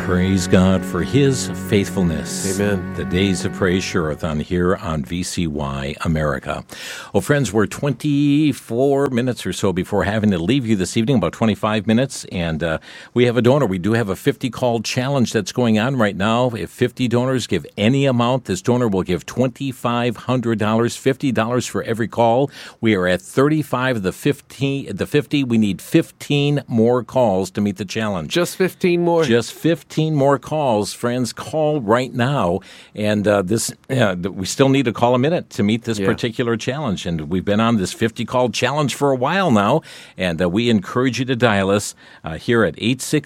Praise God for His faithfulness. Amen. The Days of Praise Share-a-thon here on VCY America. Well, friends, we're 24 minutes or so before having to leave you this evening, about 25 minutes, and we have a donor. We do have a 50-call challenge that's going on right now. If 50 donors give any amount, this donor will give $2,500, $50 for every call. We are at 35 of the 50. We need 15 more calls to meet the challenge. Just 15 more? Just 15 more calls, friends. Call right now, and we still need to call a minute to meet this particular challenge. And we've been on this 50-call challenge for a while now, and we encourage you to dial us here at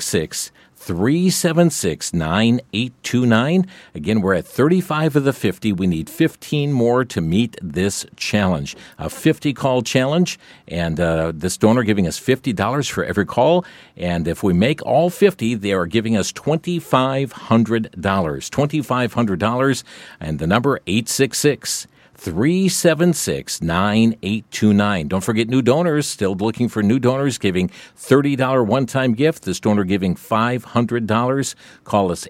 866-376-9829. Again, we're at 35 of the 50. We need 15 more to meet this challenge. A 50-call challenge, and this donor giving us $50 for every call. And if we make all 50, they are giving us $2,500. $2,500, and the number 866-376-9829. Don't forget new donors. Still looking for new donors giving $30 one-time gift. This donor giving $500. Call us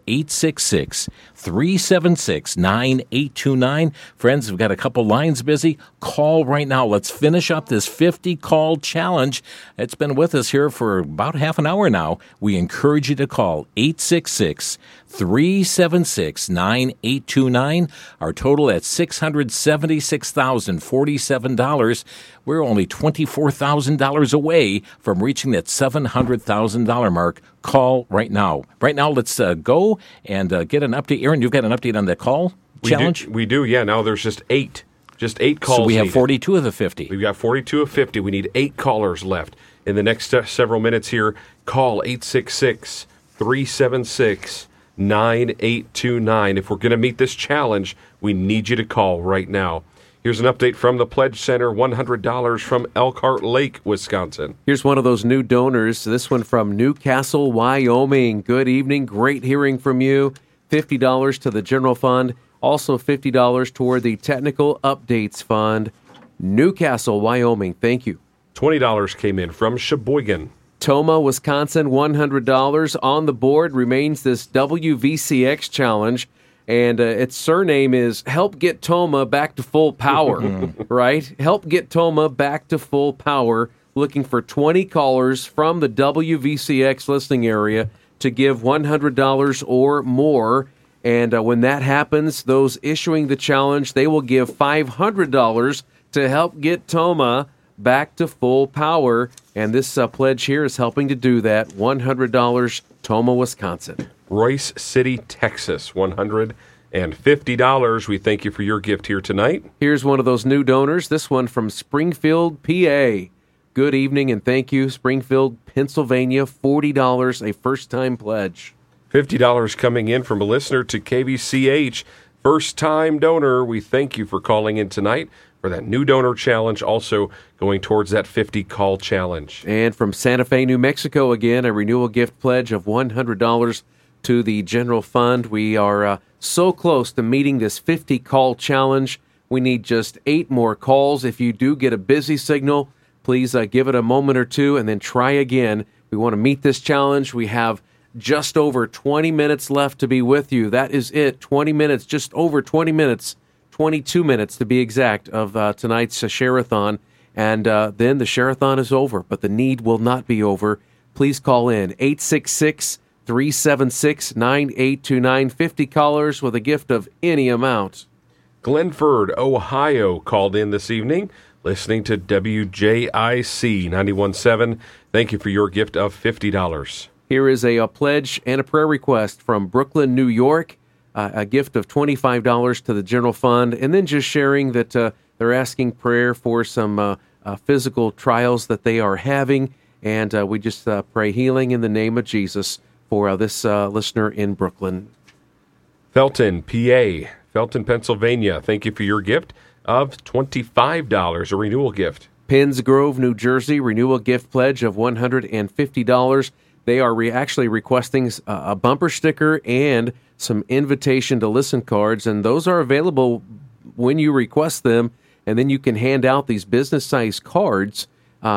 866-376-9829. Friends, we've got a couple lines busy. Call right now. Let's finish up this 50-call challenge. It's been with us here for about half an hour now. We encourage you to call 866-376-9829. Our total at $676,047. We're only $24,000 away from reaching that $700,000 mark. Call right now. Right now, let's go and get an update. Aaron, you've got an update on that call challenge? We do, yeah. Now there's just eight calls. So we have needed. 42 of the 50. We've got 42 of 50. We need 8 callers left. In the next several minutes here, call 866-376-9829. If we're going to meet this challenge, we need you to call right now. Here's an update from the Pledge Center, $100 from Elkhart Lake, Wisconsin. Here's one of those new donors, this one from Newcastle, Wyoming. Good evening, great hearing from you. $50 to the general fund, also $50 toward the technical updates fund. Newcastle, Wyoming, thank you. $20 came in from Sheboygan. Tomah, Wisconsin, $100 on the board remains this WVCX challenge. And its surname is Help Get Tomah Back to Full Power, right? Help Get Tomah Back to Full Power. Looking for 20 callers from the WVCX listening area to give $100 or more. And when that happens, those issuing the challenge, they will give $500 to help get Tomah back to full power. And this pledge here is helping to do that. $100, Tomah, Wisconsin. Royce City, Texas, $150. We thank you for your gift here tonight. Here's one of those new donors, this one from Springfield, PA. Good evening and thank you, Springfield, Pennsylvania, $40, a first-time pledge. $50 coming in from a listener to KVCH. First-time donor, we thank you for calling in tonight for that new donor challenge, also going towards that 50-call challenge. And from Santa Fe, New Mexico, again, a renewal gift pledge of $100 to the general fund. We are so close to meeting this 50-call challenge. We need just 8 more calls. If you do get a busy signal, please give it a moment or two and then try again. We want to meet this challenge. We have just over 20 minutes left to be with you. That is it, 20 minutes, just over 20 minutes, 22 minutes to be exact, of tonight's share-a-thon. And then the share-a-thon is over, but the need will not be over. Please call in, 866-376-9829, 50 callers with a gift of any amount. Glenford, Ohio, called in this evening, listening to WJIC 91.7. Thank you for your gift of $50. Here is a pledge and a prayer request from Brooklyn, New York, a gift of $25 to the general fund, and then just sharing that they're asking prayer for some physical trials that they are having, and we just pray healing in the name of Jesus for this listener in Brooklyn. Felton, PA, Felton, Pennsylvania, thank you for your gift of $25, a renewal gift. Penns Grove, New Jersey, renewal gift pledge of $150. They are actually requesting a bumper sticker and some invitation to listen cards, and those are available when you request them, and then you can hand out these business-sized cards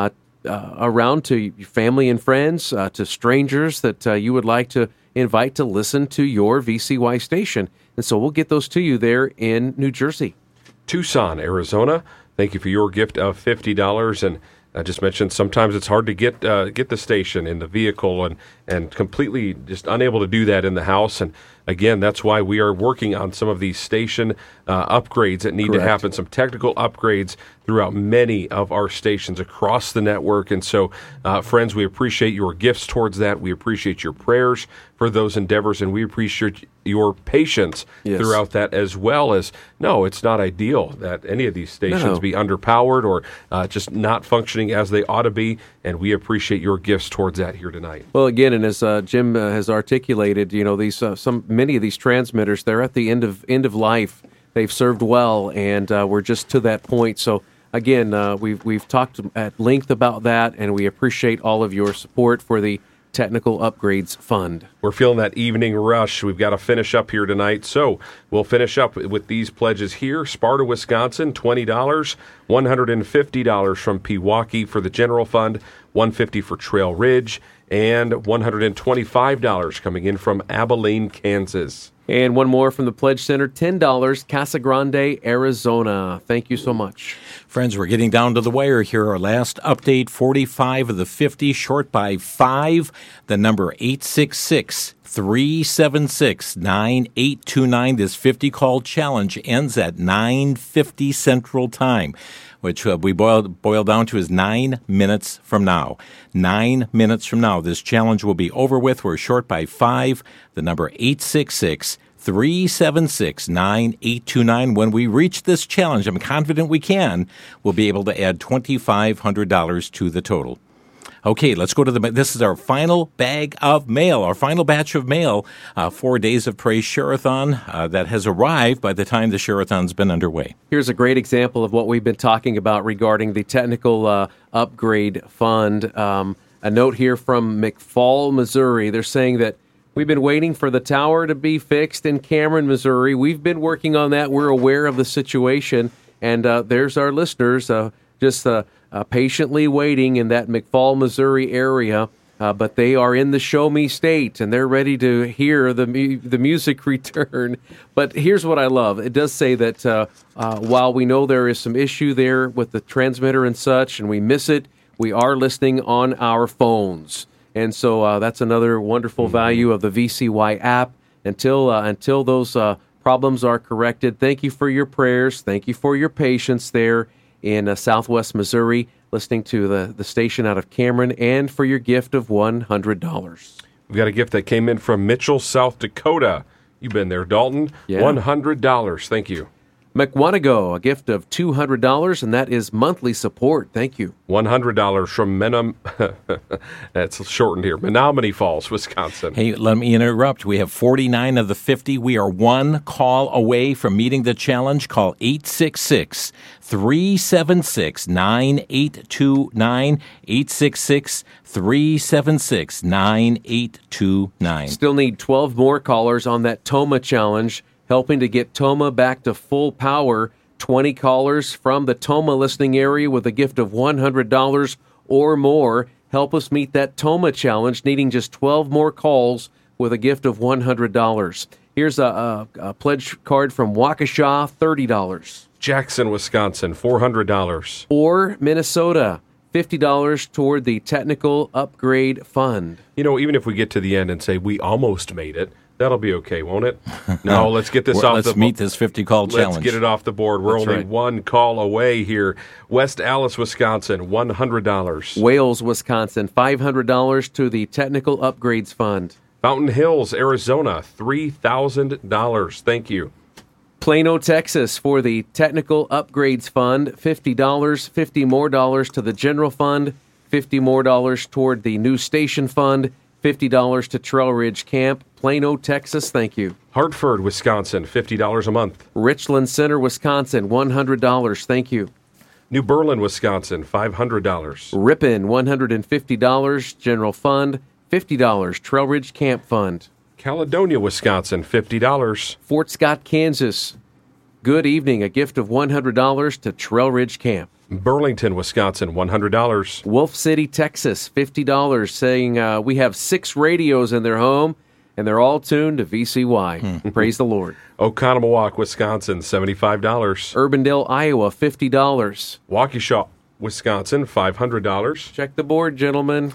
around to your family and friends, to strangers that you would like to invite to listen to your VCY station. And so we'll get those to you there in New Jersey. Tucson, Arizona. Thank you for your gift of $50. And I just mentioned sometimes it's hard to get the station in the vehicle and completely just unable to do that in the house. And again, that's why we are working on some of these station upgrades that need to happen, some technical upgrades throughout many of our stations across the network. And so, friends, we appreciate your gifts towards that. We appreciate your prayers for those endeavors, and we appreciate your patience throughout that as well. As, no, it's not ideal that any of these stations be underpowered or just not functioning as they ought to be, and we appreciate your gifts towards that here tonight. Well, again, and as Jim has articulated, these many of these transmitters, they're at the end of life. They've served well, and we're just to that point. So again, we've talked at length about that, and we appreciate all of your support for the Technical Upgrades Fund. We're feeling that evening rush. We've got to finish up here tonight. So we'll finish up with these pledges here. Sparta, Wisconsin, $20, $150 from Pewaukee for the general fund, $150 for Trail Ridge, and $125 coming in from Abilene, Kansas. And one more from the Pledge Center, $10, Casa Grande, Arizona. Thank you so much. Friends, we're getting down to the wire here. Our last update, 45 of the 50, short by 5. The number 866-376-9829. This 50-call challenge ends at 9:50 Central Time, which we boil down to is 9 minutes from now. 9 minutes from now, this challenge will be over with. We're short by 5. The number 866-376-9829. When we reach this challenge, I'm confident we can, we'll be able to add $2,500 to the total. Okay, let's go to this is our final bag of mail, our final batch of mail, 4 Days of Praise Share-a-thon that has arrived by the time the Share-a-thon's been underway. Here's a great example of what we've been talking about regarding the Technical Upgrade Fund. A note here from McFall, Missouri. They're saying that we've been waiting for the tower to be fixed in Cameron, Missouri. We've been working on that. We're aware of the situation. And there's our listeners patiently waiting in that McFall, Missouri area. But they are in the Show Me State, and they're ready to hear the music return. But here's what I love. It does say that while we know there is some issue there with the transmitter and such, and we miss it, we are listening on our phones. And so that's another wonderful value of the VCY app. Until those problems are corrected, thank you for your prayers. Thank you for your patience there in Southwest Missouri, listening to the station out of Cameron, and for your gift of $100. We've got a gift that came in from Mitchell, South Dakota. You've been there, Dalton. Yeah. $100. Thank you. McWanago, a gift of $200, and that is monthly support. Thank you. $100 from that's shortened here, Menominee Falls, Wisconsin. Hey, let me interrupt. We have 49 of the 50. We are one call away from meeting the challenge. Call 866-376-9829, 866-376-9829. Still need 12 more callers on that Toma challenge, helping to get Toma back to full power. 20 callers from the Toma listening area with a gift of $100 or more. Help us meet that Toma challenge, needing just 12 more calls with a gift of $100. Here's a pledge card from Waukesha, $30. Jackson, Wisconsin, $400. Or Minnesota, $50 toward the Technical Upgrade Fund. Even if we get to the end and say we almost made it, that'll be okay, won't it? No, let's get this off the board. Let's meet this 50-call challenge. Let's get it off the board. We're only one call away here. West Allis, Wisconsin, $100. Wales, Wisconsin, $500 to the Technical Upgrades Fund. Fountain Hills, Arizona, $3,000. Thank you. Plano, Texas, for the Technical Upgrades Fund, $50. $50 more to the General Fund, $50 more toward the New Station Fund, $50 to Trail Ridge Camp. Plano, Texas, thank you. Hartford, Wisconsin, $50 a month. Richland Center, Wisconsin, $100, thank you. New Berlin, Wisconsin, $500. Ripon, $150, General Fund, $50, Trail Ridge Camp Fund. Caledonia, Wisconsin, $50. Fort Scott, Kansas, good evening, a gift of $100 to Trail Ridge Camp. Burlington, Wisconsin, $100. Wolf City, Texas, $50, saying we have 6 radios in their home, and they're all tuned to VCY. Praise the Lord. Oconomowoc, Wisconsin, $75. Urbandale, Iowa, $50. Waukesha, Wisconsin, $500. Check the board, gentlemen.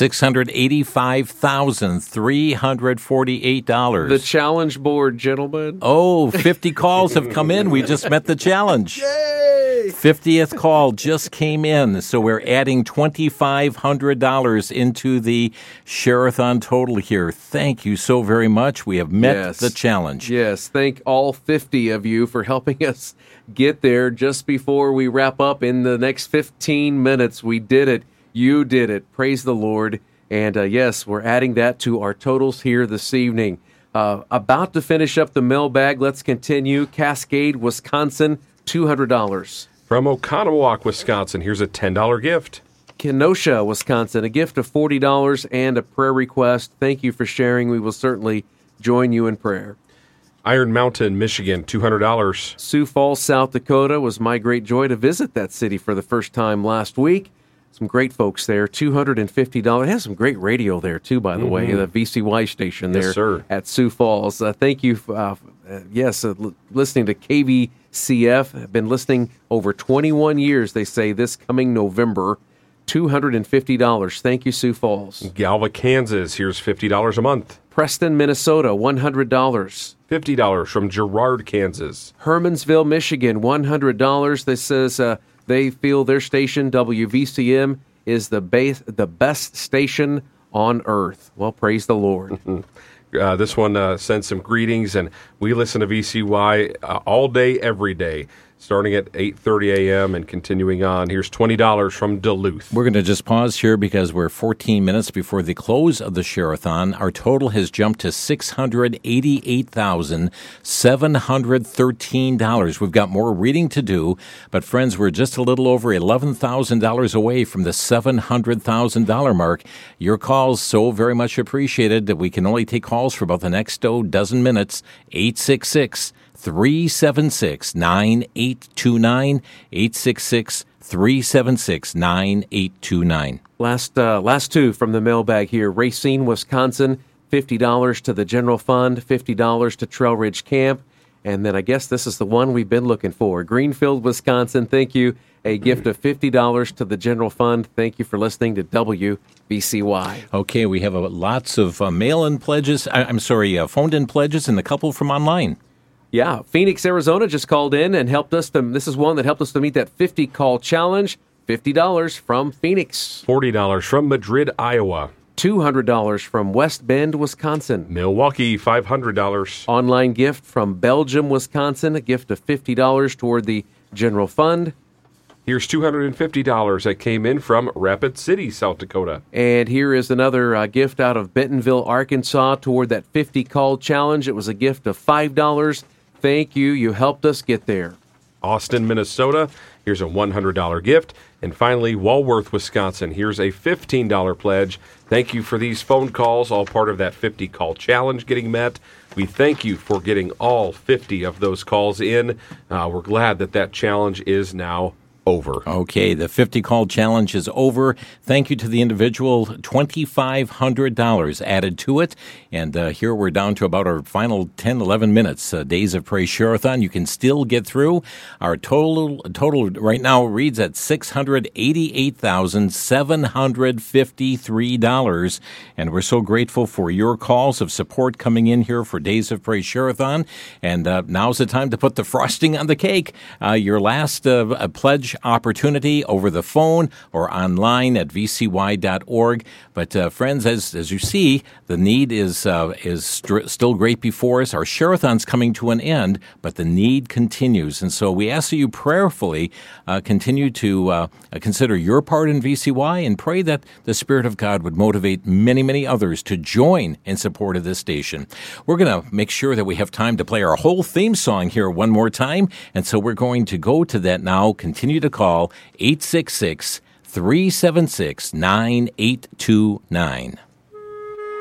$685,348. The challenge board, gentlemen. Oh, 50 calls have come in. We just met the challenge. Yay! 50th call just came in, so we're adding $2,500 into the Share-a-thon total here. Thank you so very much. We have met the challenge. Yes, thank all 50 of you for helping us get there just before we wrap up in the next 15 minutes. We did it. You did it. Praise the Lord. And yes, we're adding that to our totals here this evening. About to finish up the mailbag. Let's continue. Cascade, Wisconsin, $200. From Oconomowoc, Wisconsin, here's a $10 gift. Kenosha, Wisconsin, a gift of $40 and a prayer request. Thank you for sharing. We will certainly join you in prayer. Iron Mountain, Michigan, $200. Sioux Falls, South Dakota, was my great joy to visit that city for the first time last week. Some great folks there, $250. It has some great radio there, too, by the way, the VCY station there at Sioux Falls. Thank you, listening to KVCF. I've been listening over 21 years, they say, this coming November. $250. Thank you, Sioux Falls. Galva, Kansas, here's $50 a month. Preston, Minnesota, $100. $50 from Girard, Kansas. Hermansville, Michigan, $100. This says they feel their station, WVCM, is the best station on earth. Well, praise the Lord. This one sends some greetings, and we listen to VCY all day, every day, starting at 8:30 a.m. and continuing on. Here's $20 from Duluth. We're going to just pause here because we're 14 minutes before the close of the Share-a-thon. Our total has jumped to $688,713. We've got more reading to do, but friends, we're just a little over $11,000 away from the $700,000 mark. Your calls so very much appreciated that we can only take calls for about the next dozen minutes. 866-376-9829, 866-376-9829. Last two from the mailbag here. Racine, Wisconsin, $50 to the general fund, $50 to Trail Ridge Camp, and then I guess this is the one we've been looking for. Greenfield, Wisconsin, thank you. A gift of $50 to the general fund. Thank you for listening to WVCY. Okay, we have lots of mail-in pledges. Phoned-in pledges and a couple from online. Yeah, Phoenix, Arizona just called in and helped us to, this is one that helped us to meet that 50-call challenge. $50 from Phoenix. $40 from Madrid, Iowa. $200 from West Bend, Wisconsin. Milwaukee, $500. Online gift from Belgium, Wisconsin, a gift of $50 toward the general fund. Here's $250 that came in from Rapid City, South Dakota. And here is another gift out of Bentonville, Arkansas, toward that 50-call challenge. It was a gift of $5. Thank you. You helped us get there. Austin, Minnesota. Here's a $100 gift. And finally, Walworth, Wisconsin. Here's a $15 pledge. Thank you for these phone calls, all part of that 50-call challenge getting met. We thank you for getting all 50 of those calls in. We're glad that challenge is now over. Okay, the 50-call challenge is over. Thank you to the individual. $2,500 added to it. And here we're down to about our final 10, 11 minutes. Days of Praise Share-a-thon. You can still get through. Our total right now reads at $688,753. And we're so grateful for your calls of support coming in here for Days of Praise Share-a-thon. And now's the time to put the frosting on the cake. Your last pledge opportunity over the phone or online at vcy.org. But friends, as you see, the need is still great before us. Our Share-a-thon's coming to an end, but the need continues. And so we ask that you prayerfully continue to consider your part in VCY and pray that the Spirit of God would motivate many, many others to join in support of this station. We're going to make sure that we have time to play our whole theme song here one more time. And so we're going to go to that now. Continue to call 866-376-9829.